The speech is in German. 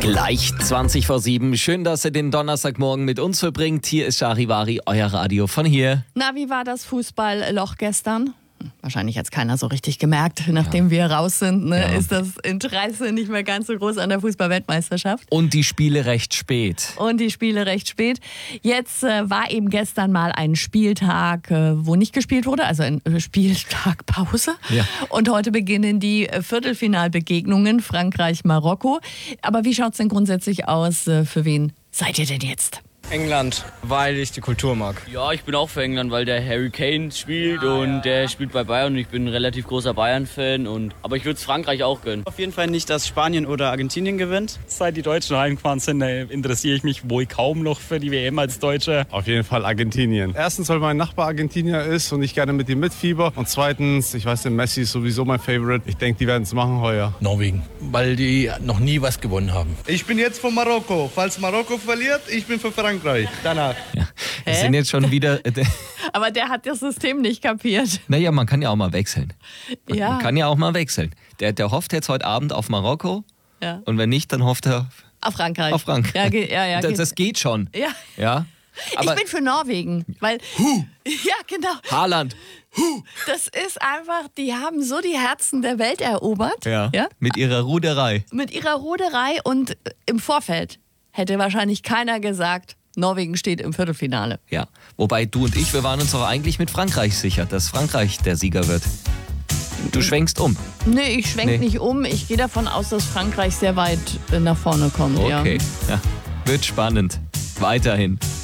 Gleich 20 vor 7. Schön, dass ihr den Donnerstagmorgen mit uns verbringt. Hier ist Charivari, euer Radio von hier. Na, wie war das Fußballloch gestern? Wahrscheinlich hat es keiner so richtig gemerkt. Nachdem wir raus sind, ist das Interesse nicht mehr ganz so groß an der Fußball-Weltmeisterschaft. Und die Spiele recht spät. Jetzt war eben gestern mal ein Spieltag, wo nicht gespielt wurde, also ein Spieltagpause. Ja. Und heute beginnen die Viertelfinalbegegnungen Frankreich-Marokko. Aber wie schaut es denn grundsätzlich aus? Für wen seid ihr denn jetzt? England, weil ich die Kultur mag. Ja, ich bin auch für England, weil der Harry Kane spielt und der spielt bei Bayern und ich bin ein relativ großer Bayern-Fan. Aber ich würde es Frankreich auch gönnen. Auf jeden Fall nicht, dass Spanien oder Argentinien gewinnt. Seit die Deutschen heimgefahren sind, interessiere ich mich wohl kaum noch für die WM als Deutscher. Auf jeden Fall Argentinien. Erstens, weil mein Nachbar Argentinier ist und ich gerne mit ihm mitfieber. Und zweitens, ich weiß, der Messi ist sowieso mein Favorite. Ich denke, die werden es machen heuer. Norwegen, weil die noch nie was gewonnen haben. Ich bin jetzt von Marokko. Falls Marokko verliert, ich bin für Frankreich. Danach. Ja, wir sind jetzt schon wieder... Aber der hat das System nicht kapiert. Naja, man kann ja auch mal wechseln. Ja. Man kann ja auch mal wechseln. Der hofft jetzt heute Abend auf Marokko. Ja. Und wenn nicht, dann hofft er Auf Frankreich. auf Frankreich. Ja, Das geht schon. Ja. Ja. Aber Ich bin für Norwegen, weil... Ja, genau. Haaland. Das ist einfach, die haben so die Herzen der Welt erobert. Ja. Mit ihrer Ruderei. Mit ihrer Ruderei und im Vorfeld hätte wahrscheinlich keiner gesagt, Norwegen steht im Viertelfinale. Ja. Wobei du und ich, wir waren uns auch eigentlich mit Frankreich sicher, dass Frankreich der Sieger wird. Du schwenkst um. Nee, ich schwenk nicht um. Ich gehe davon aus, dass Frankreich sehr weit nach vorne kommt. Okay. Ja. Wird spannend. Weiterhin.